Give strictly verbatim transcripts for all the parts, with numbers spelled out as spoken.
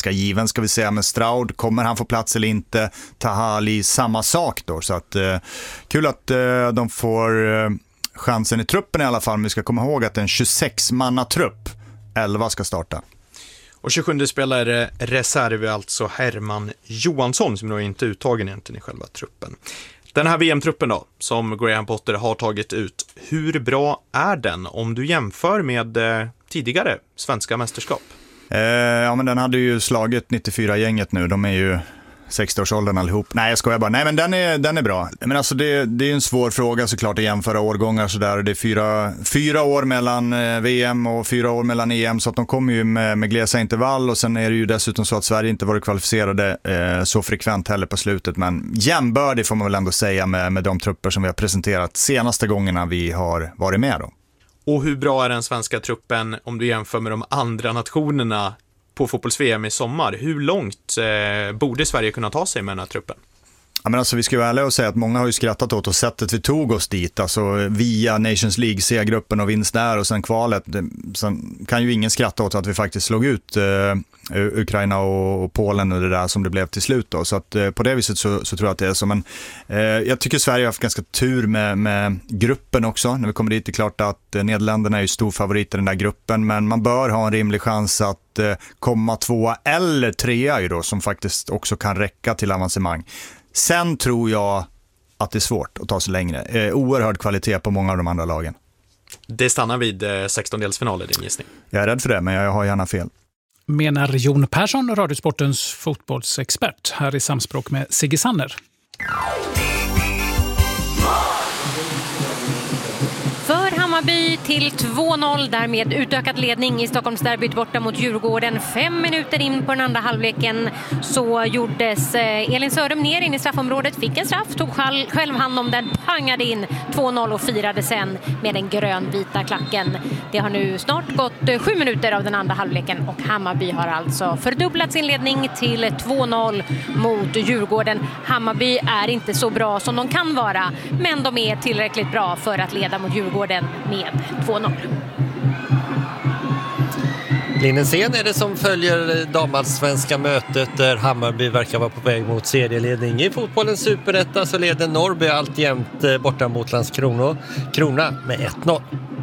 ganska given ska vi säga med Stroud. Kommer han få plats eller inte? Taha Ali, samma sak då. Så att, eh, kul att eh, de får eh, chansen i truppen i alla fall. Men vi ska komma ihåg att en tjugosex-manna-trupp, elva ska starta. Och tjugosjunde spelare reserv, alltså Herman Johansson, som då är inte uttagen egentligen i själva truppen. Den här V M-truppen då, som Graham Potter har tagit ut, hur bra är den om du jämför med eh, tidigare svenska mästerskap? Eh, ja, men den hade ju slagit nittiofyra-gänget nu. De är ju sextioårsåldern allihop. Nej, jag skojar bara. Nej, men den är, den är bra. Men alltså det, det är en svår fråga såklart att jämföra årgångar sådär. Det är fyra, fyra år mellan eh, V M och fyra år mellan E M, så att de kommer ju med, med glesa intervall, och sen är det ju dessutom så att Sverige inte varit kvalificerade eh, så frekvent heller på slutet. Men jämbördig får man väl ändå säga med, med de trupper som vi har presenterat senaste gångerna vi har varit med då. Och hur bra är den svenska truppen om du jämför med de andra nationerna på fotbolls-V M i sommar? Hur långt eh, borde Sverige kunna ta sig med den här truppen? Ja, men alltså, vi ska ju ärliga och säga att många har ju skrattat åt och sättet vi tog oss dit, alltså via Nations League, C-gruppen och vinst där och sen kvalet. Sen kan ju ingen skratta åt att vi faktiskt slog ut eh, Ukraina och, och Polen och det där som det blev till slut då. Så att eh, på det viset så, så tror jag att det är så. Men eh, jag tycker Sverige har haft ganska tur med, med gruppen också. När vi kommer dit, det är klart att eh, Nederländerna är ju stor favorit i den där gruppen, men man bör ha en rimlig chans att eh, komma tvåa eller trea ju då, som faktiskt också kan räcka till avancemang. Sen tror jag att det är svårt att ta sig längre. Eh, oerhörd kvalitet på många av de andra lagen. Det stannar vid eh, sextondelsfinaler, din gissning. Jag är rädd för det, men jag har gärna fel. Menar Jon Persson, Radiosportens fotbollsexpert, här i samspråk med Sigge Sanner. För Hammarby till två noll, därmed utökad ledning i Stockholmsderbyt borta mot Djurgården. Fem minuter in på den andra halvleken så gjordes Elin Sörum ner in i straffområdet, fick en straff, tog själv hand om den, pangade in två noll och firade sen med den grönvita klacken. Det har nu snart gått sju minuter av den andra halvleken och Hammarby har alltså fördubblat sin ledning till två noll mot Djurgården. Hammarby är inte så bra som de kan vara, men de är tillräckligt bra för att leda mot Djurgården med två noll. Linnesen är det som följer damallsvenska mötet där Hammarby verkar vara på väg mot serieledning. I fotbollens superetta så leder Norrby alltjämt borta mot Landskrona Krona med ett noll.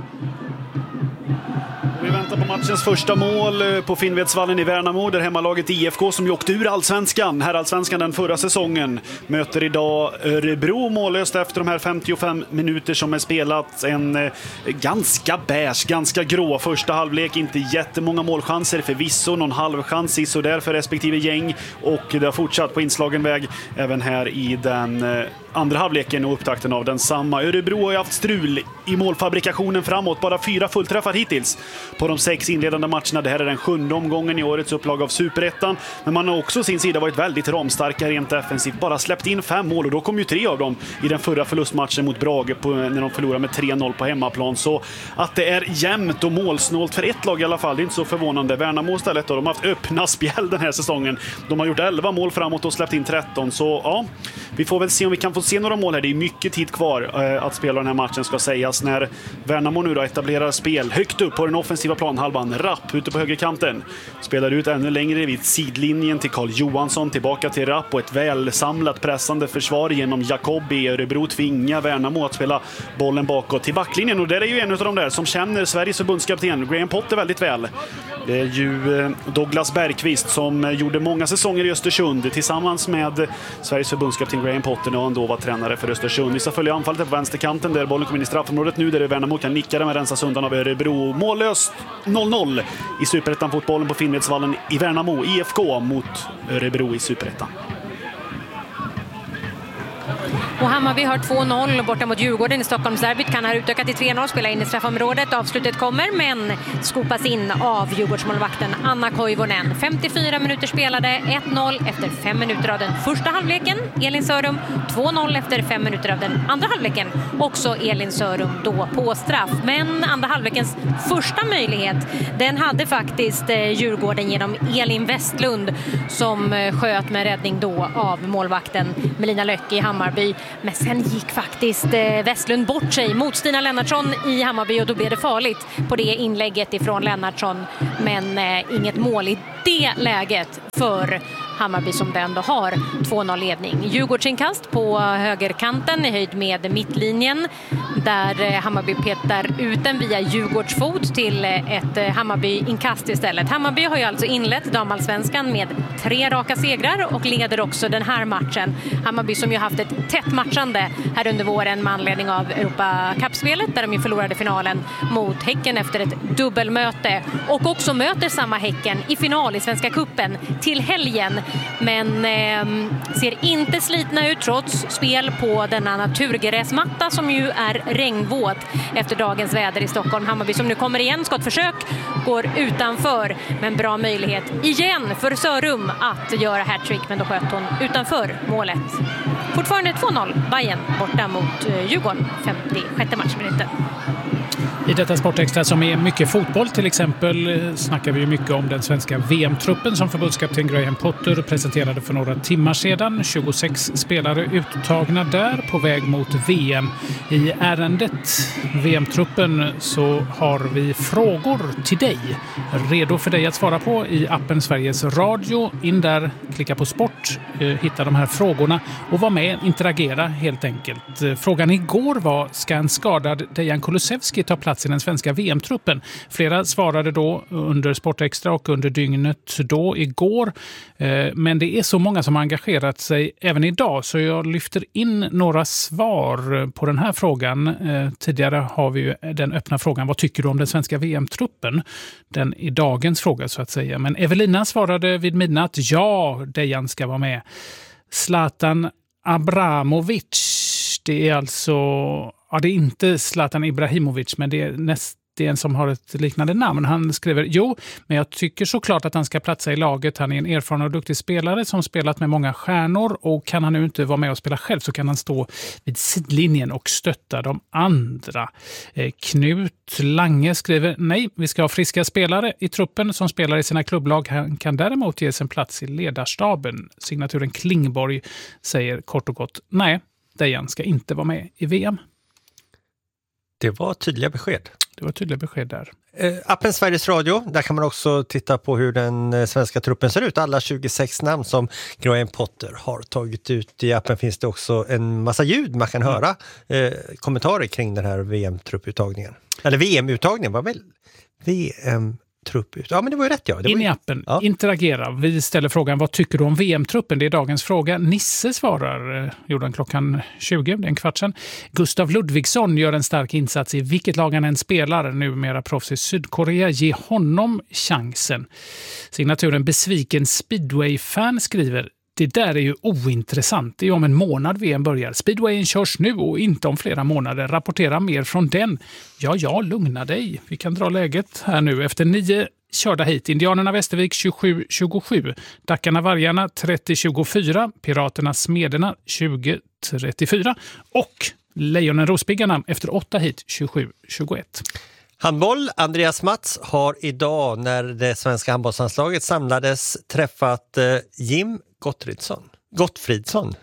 Vi väntar på matchens första mål på Finnvedsvallen i Värnamo, där hemmalaget I F K, som ju åkte ur allsvenskan, här allsvenskan den förra säsongen, möter idag Örebro mållöst efter de här femtiofem minuter som är spelat. En ganska bärs, ganska grå första halvlek, inte jättemånga målchanser förvisso, någon halvchans i så där för respektive gäng, och det har fortsatt på inslagen väg även här i den andra halvleken och upptakten av den samma. Örebro har ju haft strul i målfabrikationen framåt, bara fyra fullträffar hittills på de sex inledande matcherna. Det här är den sjunde omgången i årets upplag av Superettan, men man har också sin sida varit väldigt ramstarka rent defensivt, bara släppt in fem mål, och då kom ju tre av dem i den förra förlustmatchen mot Brage på, när de förlorade med tre noll på hemmaplan. Så att det är jämnt och målsnålt för ett lag i alla fall, det är inte så förvånande. Värnamo istället då, de har haft öppna spjäll den här säsongen. De har gjort elva mål framåt och släppt in tretton, så ja, vi får väl se om vi kan få se några mål här. Det är mycket tid kvar eh, att spela den här matchen, ska sägas, när Värnamo nu då etablerar spel högt upp på den offensiva planhalvan. Rapp ute på högerkanten spelar ut ännu längre vid sidlinjen till Carl Johansson, tillbaka till Rapp och ett välsamlat pressande försvar genom Jacobi. Örebro tvingar Värnamo att spela bollen bakåt till backlinjen, och det är ju en av de där som känner Sveriges förbundskapten Graham Potter väldigt väl. Det är ju Douglas Bergqvist som gjorde många säsonger i Östersund tillsammans med Sveriges förbundskapten Graham Potter när han då var tränare för Östersund. Vi ska följa anfallet på vänsterkanten där bollen kommer in i straffområdet nu, där det är Värnamo kan nicka den med rensas undan av Örebro. Mållöst noll noll i Superettan-fotbollen på Finnvedsvallen i Värnamo. I F K mot Örebro i Superettan. Och Hammarby har två noll borta mot Djurgården i Stockholmsderbyt, kan här utöka till tre noll, spela in i straffområdet. Avslutet kommer, men skopas in av Djurgårdsmålvakten Anna Koivunen. femtiofyra minuter spelade, ett noll efter fem minuter av den första halvleken. Elin Sörum två noll efter fem minuter av den andra halvleken. Också Elin Sörum då på straff. Men andra halvlekens första möjlighet, den hade faktiskt Djurgården genom Elin Westlund, som sköt med räddning då av målvakten Melina Löck i Hammarby. Hammarby. Men sen gick faktiskt eh, Westlund bort sig mot Stina Lennartsson i Hammarby och då blev det farligt på det inlägget ifrån Lennartsson. Men eh, inget mål i det läget för Hammarby som det ändå har två noll ledning. Djurgårdsinkast på högerkanten i höjd med mittlinjen där Hammarby petar ut den via Djurgårdsfot till ett Hammarby-inkast istället. Hammarby har ju alltså inlett damallsvenskan med tre raka segrar och leder också den här matchen. Hammarby som ju haft ett tätt matchande här under våren med anledning av Europa Cup-spelet där de ju förlorade finalen mot Häcken efter ett dubbelmöte och också möter samma Häcken i final i Svenska Cupen till helgen. Men eh, ser inte slitna ut trots spel på denna naturgräsmatta som ju är regnvåt efter dagens väder i Stockholm. Hammarby som nu kommer igen, skottförsök går utanför, men bra möjlighet igen för Sörum att göra hattrick, men då sköt hon utanför målet. Fortfarande två noll, Bayern borta mot Djurgården, femtiosjätte matchminuten. I detta Sportextra som är mycket fotboll till exempel snackar vi ju mycket om den svenska V M-truppen som förbundskapten Graham Potter presenterade för några timmar sedan. tjugosex spelare uttagna där på väg mot V M. I ärendet V M-truppen så har vi frågor till dig. Redo för dig att svara på i appen Sveriges Radio. In där, klicka på sport, hitta de här frågorna och var med, interagera helt enkelt. Frågan igår var, ska en skadad Dejan Kulusevski ta plats i den svenska V M-truppen? Flera svarade då under Sportextra och under dygnet då igår. Men det är så många som har engagerat sig även idag så jag lyfter in några svar på den här frågan. Tidigare har vi ju den öppna frågan, vad tycker du om den svenska V M-truppen? Den är dagens fråga så att säga. Men Evelina svarade vid midnatt, ja, Dejan ska vara med. Zlatan Abramovic, det är alltså... Ja, det är inte Zlatan Ibrahimovic, men det är näst, det är en som har ett liknande namn. Han skriver, jo, men jag tycker såklart att han ska platsa i laget. Han är en erfaren och duktig spelare som spelat med många stjärnor och kan han nu inte vara med och spela själv så kan han stå vid sidlinjen och stötta de andra. Eh, Knut Lange skriver, nej, vi ska ha friska spelare i truppen som spelar i sina klubblag. Han kan däremot ges en plats i ledarstaben. Signaturen Klingborg säger kort och gott, nej, Dejan ska inte vara med i V M. Det var tydliga besked. Det var tydliga besked där. Eh, appen Sveriges Radio, där kan man också titta på hur den eh, svenska truppen ser ut. Alla tjugosex namn som Graham Potter har tagit ut. I appen finns det också en massa ljud man kan höra. Eh, kommentarer kring den här V M-trupputtagningen. Eller V M-uttagningen var väl V M trupp ut. Ja, men det var ju rätt, ja. Det In var ju... i appen, ja. Interagera. Vi ställer frågan, vad tycker du om V M-truppen? Det är dagens fråga. Nisse svarar, eh, gjorde han klockan tjugo, det är en kvart sedan. Gustav Ludvigsson gör en stark insats i vilket lag han än spelar. Numera proffs i Sydkorea. Ge honom chansen. Signaturen Besviken Speedway-fan skriver, det där är ju ointressant. Det är om en månad V M börjar. Speedwayen körs nu och inte om flera månader. Rapportera mer från den. Ja, ja, lugna dig. Vi kan dra läget här nu. Efter nio körda hit. Indianerna Västervik tjugosju tjugosju. Dackarna Vargarna trettio tjugofyra. Piraterna Smederna tjugo trettiofyra. Och Lejonen Rospiggarna efter åtta hit tjugosju tjugoett. Handboll, Andreas Mats har idag när det svenska handbollslandslaget samlades träffat eh, Jim Gottfridsson. Gottfridsson.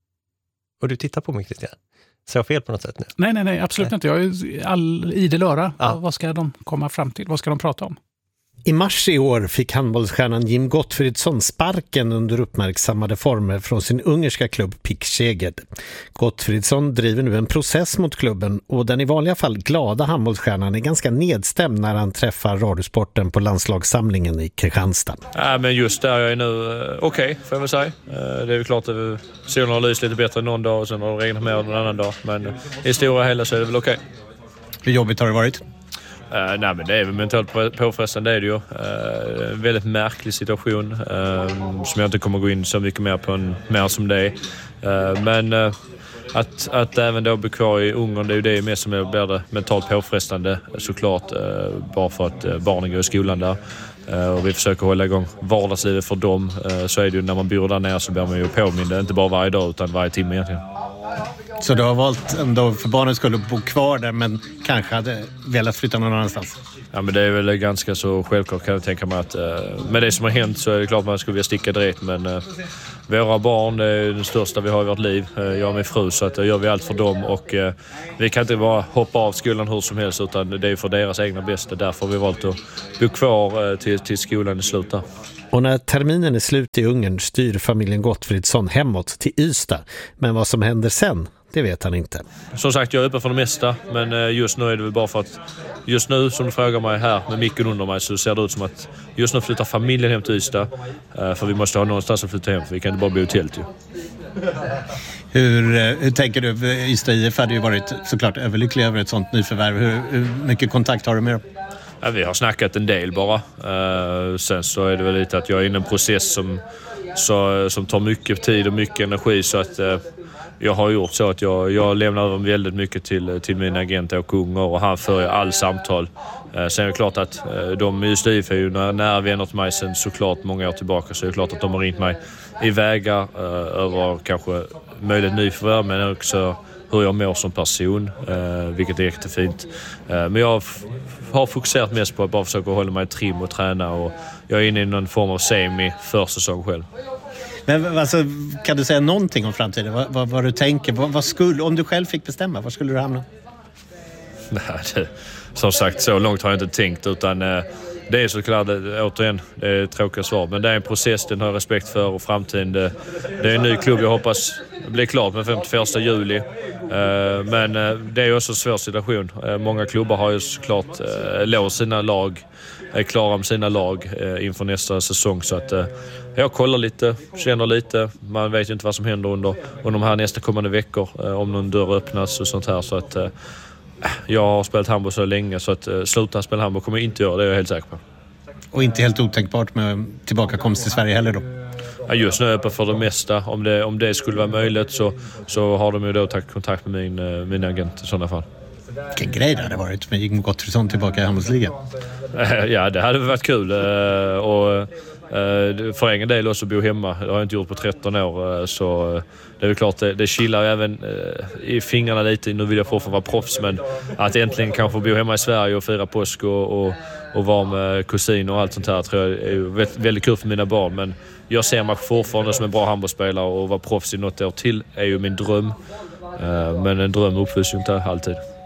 Och du tittar på mig, Christian. Så jag fel på något sätt nu? Nej, nej, nej, absolut nej. inte. Jag är all idel öra. Ja. Vad ska de komma fram till? Vad ska de prata om? I mars i år fick handbollsstjärnan Jim Gottfridsson sparken under uppmärksammade former från sin ungerska klubb Pick Szeged. Gottfridsson driver nu en process mot klubben och den i vanliga fall glada handbollsstjärnan är ganska nedstämd när han träffar Radiosporten på landslagssamlingen i Kristianstad. Ja, men just där jag är nu okej, okay, får jag väl säga. Det är ju klart att solen har lyst lite bättre någon dag och sen har det regnat mer någon annan dag. Men i stora hela så är det väl okej. Okay. Hur jobbigt har det varit? Uh, nej, men det är väl mentalt påfrestande, det är det ju. Uh, en väldigt märklig situation uh, som jag inte kommer gå in så mycket mer på en, mer som det är. Uh, men uh, att, att även då bli kvar i Ungern, det är ju det mest som blir det mentalt påfrestande såklart. Uh, bara för att uh, barnen går i skolan där. Uh, och vi försöker hålla igång vardagslivet för dem. Uh, så är det ju när man bor där nere så blir man ju påmind, inte bara varje dag utan varje timme egentligen. Så du har valt ändå för barnen skulle bo kvar där men kanske hade velat flytta någon annanstans? Ja, men det är väl ganska så självklart kan jag tänka mig att uh, med det som har hänt så är det klart att man skulle vilja sticka direkt men uh, våra barn är den största vi har i vårt liv. Jag och min fru, så att gör vi allt för dem. Och vi kan inte bara hoppa av skolan hur som helst, utan det är för deras egna bästa. Därför har vi valt att bo kvar till, till skolan i slutet. Och när terminen är slut i Ungern styr familjen Gottfridsson hemåt till Ystad. Men vad som händer sen, det vet han inte. Som sagt, jag är öppen för det mesta, men just nu är det väl bara för att just nu, som du frågar mig här med micken under mig, så ser det ut som att just nu flyttar familjen hem till Ystad, för vi måste ha någonstans att flytta hem, för vi kan inte bara bo i tält ju. Hur, hur tänker du? Ystad I F hade ju varit såklart överlycklig över ett sånt nyförvärv. Hur, hur mycket kontakt har du med dem? Ja, vi har snackat en del bara. Uh, sen så är det väl lite att jag är inne i en process som, så, som tar mycket tid och mycket energi, så att uh, jag har gjort så att jag, jag lämnar över väldigt mycket till, till min agent och Unger, och han för all samtal. Uh, sen är det klart att uh, de just I F är ju nära, nära vänner till mig sen såklart många år tillbaka, så är det klart att de har ringt mig i vägar uh, över kanske möjligt nyförvärv, men också hur jag mår som person, uh, vilket är jättefint. Uh, men jag f- har fokuserat mest på att bara försöka hålla mig trim och träna, och jag är inne i någon form av semi försäsong själv. Men alltså, kan du säga någonting om framtiden? Vad, vad, vad du tänker? Vad, vad skulle, om du själv fick bestämma, var skulle du hamna? Nej, det, som sagt, så långt har jag inte tänkt, utan eh, det är såklart, återigen, det är ett tråkigt svar, men det är en process, den har jag respekt för, och framtiden, det, det är en ny klubb, jag hoppas blir klart med femtioförsta juli. Eh, men eh, det är också en svår situation. Eh, många klubbar har ju såklart eh, låst sina lag, är klara med sina lag eh, inför nästa säsong, så att eh, jag kollar lite, känner lite, man vet ju inte vad som händer under, under de här nästa kommande veckor, eh, om någon dörr öppnas och sånt här, så att eh, jag har spelat handboll så länge, så att uh, sluta spela handboll kommer jag inte göra, det är jag helt säker på. Och inte helt otänkbart med tillbakakomst till Sverige heller då? Ja, just nu är jag öppen för det mesta. Om det, om det skulle vara möjligt så, så har de ju då tagit kontakt med min, uh, min agent i sådana fall. Vilken grej det hade varit med Jim Gottfridsson tillbaka i handbollsligan. Ja, det hade varit kul. Uh, och uh, för egen del också bo hemma. Det har jag inte gjort på tretton år, uh, så uh, det är väl klart, det, det chillar även uh, i fingrarna lite. Nu vill jag fortfarande vara proffs, men att äntligen kanske bo hemma i Sverige och fira påsk och, och, och vara med kusiner och allt sånt här tror jag är väldigt, väldigt kul för mina barn. Men jag ser mig fortfarande som en bra handbollsspelare, och vara proffs i något år till är ju min dröm. Uh, men en dröm uppfylls ju inte alltid.